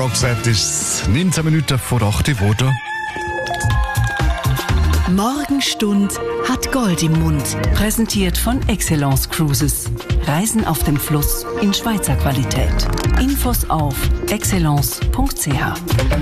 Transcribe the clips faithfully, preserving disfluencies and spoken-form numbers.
Roxette ist neunzehn Minuten vor acht geworden. Morgenstund hat Gold im Mund. Präsentiert von Excellence Cruises. Reisen auf dem Fluss in Schweizer Qualität. Infos auf excellence punkt c h.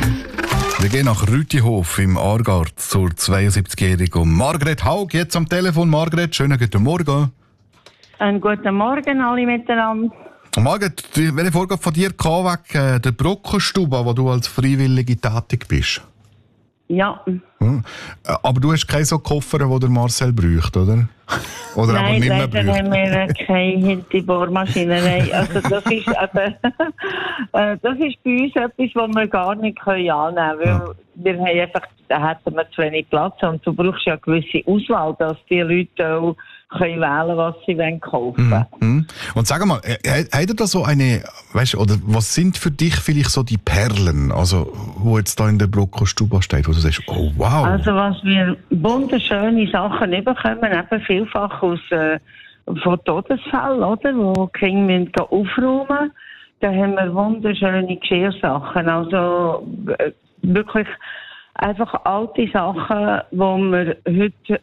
Wir gehen nach Rütihof im Aargau zur zweiundsiebzigjährigen Margret Haug. Jetzt am Telefon. Margret, schönen guten Morgen. Einen guten Morgen alle miteinander. Margret, welche Vorgabe von dir kam weg äh, der Brockenstube, wo du als Freiwillige tätig bist? Ja. Hm. Aber du hast keinen so Koffer, den der Marcel braucht, oder? Oder Nein, aber nicht mehr leider haben wir keine Hinterbohrmaschine. Nein, also das ist eben, äh, das ist bei uns etwas, was wir gar nicht können annehmen können. Ja. Weil wir haben einfach, da hätten wir zu wenig Platz und du brauchst ja eine gewisse Auswahl, dass die Leute auch können wählen, was sie kaufen wollen. Mhm. Und sag mal, hat ihr da so eine, weißt du, oder was sind für dich vielleicht so die Perlen, also wo jetzt da in der Brockenstube steht, wo du sagst, oh wow. Also was wir wunderschöne Sachen bekommen, eben vielfach aus äh, von Todesfällen, oder, wo die Kinder müssen aufräumen müssen. Da haben wir wunderschöne Geschirrsachen, also äh, wirklich einfach alte Sachen, die man heute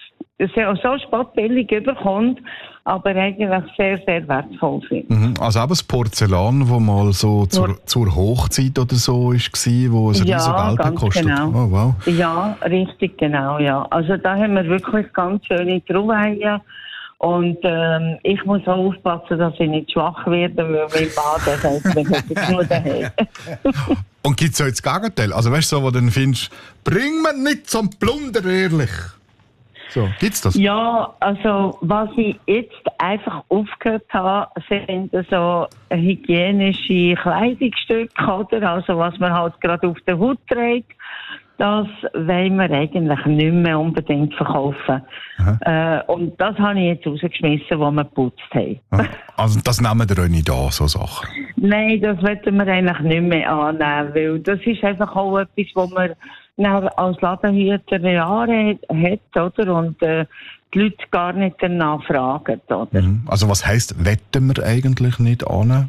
so spottbillig überkommt, aber eigentlich sehr, sehr wertvoll sind. Mhm. Also eben das Porzellan, das mal so zur, zur Hochzeit oder so war, wo es ja, riesen Geld ganz gekostet hat. Genau. Oh, wow. Ja, richtig, genau, ja. Also da haben wir wirklich ganz schöne Trouvaillen. Und ähm, ich muss auch aufpassen, dass ich nicht schwach werde, weil mein Mann, der sagt, wir hätten nur daheim. Und gibt es auch das Gegenteil? Also weißt du, so, wo du dann findest, bring mir nicht zum Plunder, ehrlich. So, gibt's das? Ja, also was ich jetzt einfach aufgehört habe, sind so hygienische Kleidungsstücke, oder? Also was man halt gerade auf der Haut trägt. Das wollen wir eigentlich nicht mehr unbedingt verkaufen. Äh, und das habe ich jetzt rausgeschmissen, wo wir geputzt haben. Ja. Also das nehmen wir auch nicht an, so Sachen? Nein, das wollen wir eigentlich nicht mehr annehmen, weil das ist einfach auch etwas, was man als Ladenhüter Jahre hat, oder? Und äh, die Leute gar nicht danach fragen, oder? Mhm. Also was heisst, wetten wir eigentlich nicht annehmen?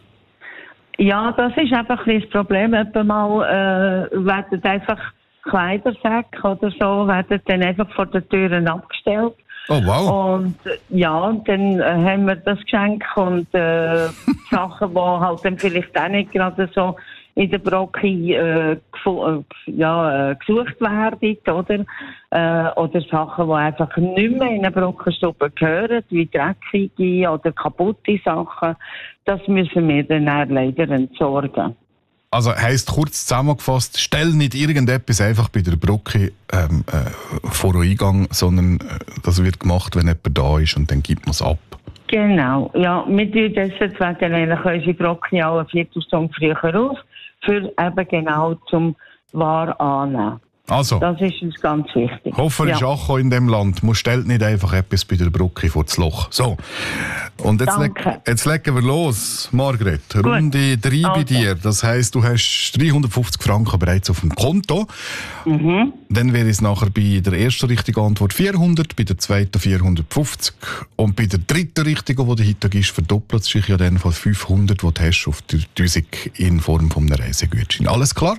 Ja, das ist einfach ein das Problem. Etwa mal äh, werden einfach Kleidersäcke oder so werden dann einfach vor den Türen abgestellt. Oh wow. Und äh, ja, und dann äh, haben wir das Geschenk und äh, Sachen, die halt dann vielleicht auch nicht gerade so in der Brocke äh, gefu- äh, ja, äh, gesucht werden, oder? Äh, oder Sachen, die einfach nicht mehr in eine Brockenstube gehören, wie dreckige oder kaputte Sachen. Das müssen wir dann auch leider entsorgen. Also heisst kurz zusammengefasst, stell nicht irgendetwas einfach bei der Brocke ähm, äh, vor den Eingang, sondern äh, das wird gemacht, wenn jemand da ist und dann gibt man es ab. Genau, ja. Wir tun deswegen eigentlich unsere Brocke auch eine Viertelstunde früher auf, für eben genau zum Wahr annehmen. Also, das ist uns ganz wichtig. Hofer ist ja. auch in dem Land. Man stellt nicht einfach etwas bei der Brocke vor das Loch. So, und jetzt, leg, jetzt legen wir los, Margret. Gut. Runde drei bei okay. dir. Das heisst, du hast dreihundertfünfzig Franken bereits auf dem Konto. Mhm. Dann wäre es nachher bei der ersten richtigen Antwort vierhundert, bei der zweiten vierhundertfünfzig und bei der dritten richtigen, die dahinter ist, verdoppelt sich ja dann von fünfhundert, die du hast auf die tausend in Form von einem Reisegutschein. Alles klar?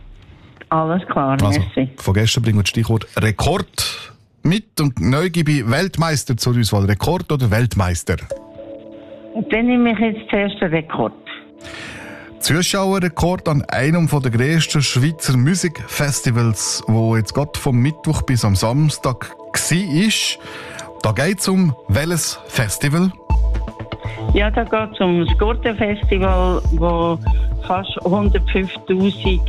Alles klar, also, merci. Von gestern bringen wir das Stichwort Rekord mit und neu gebe ich Weltmeister zur Auswahl. Rekord oder Weltmeister? Dann nehme ich jetzt zuerst den Rekord. Zuschauerrekord an einem der grössten Schweizer Musikfestivals, wo jetzt gerade vom Mittwoch bis am Samstag war. Da geht es um welches Festival? Ja, da geht es um das Gurtenfestival, wo fast hundertfünftausend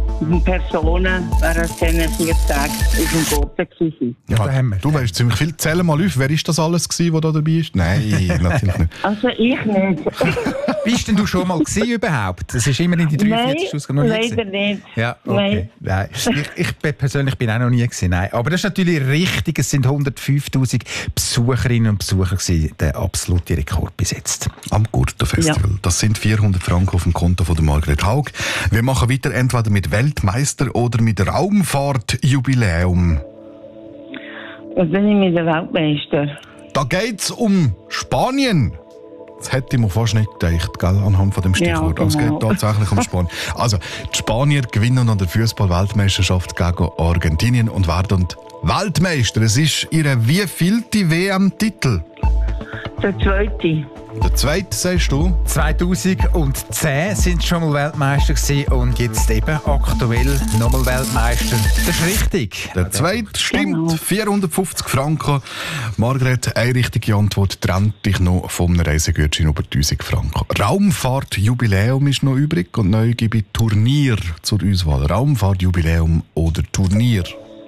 Personen während diesen vier Tagen auf dem Gurten waren. Ja, da haben wir. Du weißt ziemlich viel. Zähl mal auf, wer ist das alles gewesen, der da dabei ist? Nein, natürlich nicht. Also ich nicht. Bist denn du schon mal gewesen überhaupt? Das ist immer in die dreiundvierzig Ausgaben noch nie leider nicht. Ja, okay. Nein. Nein. Ich, ich persönlich bin auch noch nie gewesen. Nein. Aber das ist natürlich richtig. Es sind hundertfünftausend Besucherinnen und Besucher gewesen. Der absolute Rekord bis jetzt. Am Gurtenfestival. Ja. Das sind vierhundert Franken auf dem Konto von der Margret Haug. Wir machen weiter entweder mit Weltmeister oder mit Raumfahrtjubiläum. Was bin ich mit der Weltmeister? Da geht's um Spanien. Das hätte ich mir fast nicht gedacht, gell, anhand von dem Stichwort. Ja, Aber es genau. geht tatsächlich um Spanien. Also, die Spanier gewinnen an der Fußball-Weltmeisterschaft gegen Argentinien und werden Weltmeister. Es ist ihre wievielte W M-Titel? Der zweite. Der zweite, sagst du? zweitausendzehn sind sie schon mal Weltmeister gewesen und jetzt eben aktuell nochmal Weltmeister. Das ist richtig. Der zweite stimmt. Genau. vierhundertfünfzig Franken. Margret, eine richtige Antwort trennt dich noch vom Reisegutschein über tausend Franken. Raumfahrtjubiläum ist noch übrig und neu gebe ich Turnier zur Auswahl. Raumfahrtjubiläum oder Turnier?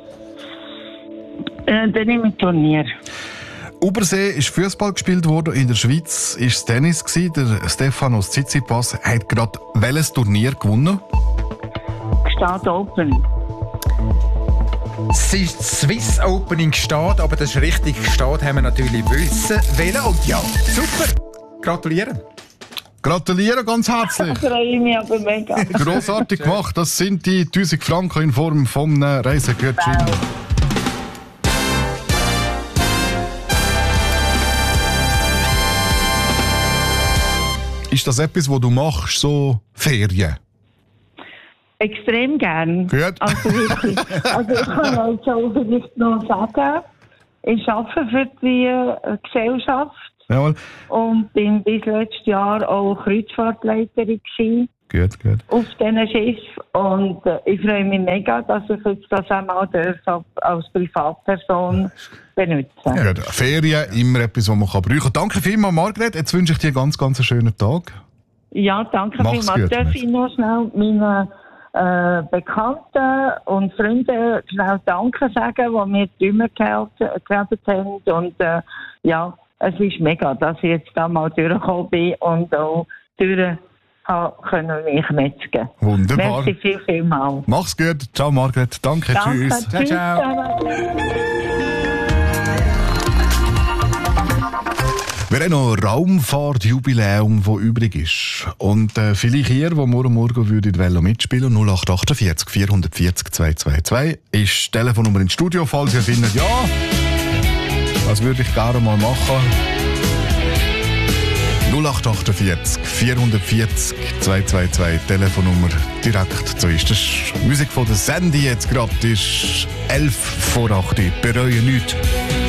Äh, dann nehme ich Turnier. Obersee ist Fußball gespielt worden, in der Schweiz ist es Tennis gewesen. Der Stefanos Tsitsipas hat gerade welches Turnier gewonnen? Start Open. Es ist Swiss Open in Gstaad, aber das ist richtig. Gstaad haben wir natürlich wissen wollen. Und ja, super. Gratulieren. Gratuliere ganz herzlich. Da freue ich mich aber mega. Grossartig gemacht. Das sind die tausend Franken in Form von einem Reisegutschein. Ist das etwas, was du machst, so Ferien? Extrem gern. Gut. Also wirklich. Also ich kann euch so vielleicht noch sagen, ich arbeite für die äh, Gesellschaft Jawohl. und bin bis letztes Jahr auch Kreuzfahrtleiterin gewesen Gut, gut. auf diesen Schiff. Und äh, ich freue mich mega, dass ich jetzt das einmal darf, als Privatperson benutzen. Ja, gut. Ferien, immer etwas, was man kann brauchen kann. Danke vielmals, Margret. Jetzt wünsche ich dir einen ganz, ganz einen schönen Tag. Ja, danke Mach's vielmals. gut, Darf Mensch. ich noch schnell meinen äh, Bekannten und Freunden schnell Danke sagen, die mir die Stimme gehalten haben. Und äh, ja, es ist mega, dass ich jetzt da mal durchgekommen bin und auch durch ha- können mich metzgen. Wunderbar. Merci viel, viel mal. Mach's gut. Ciao, Margret. Danke. Danke. Tschüss. Ciao, ciao. Wir haben noch ein Raumfahrtjubiläum, das übrig ist. Und äh, vielleicht ihr, wo morgen Morgen würdet Velo mitspielen, null acht acht vier vier vier vier zwei zwei zwei ist die Telefonnummer ins Studio, falls ihr findet, ja, das würde ich gerne mal machen. null acht acht vier vier vier vier zwei zwei zwei, Telefonnummer direkt zu ist. Das ist Musik von der Sandy jetzt gerade, ist elf vor acht. Bereue nichts.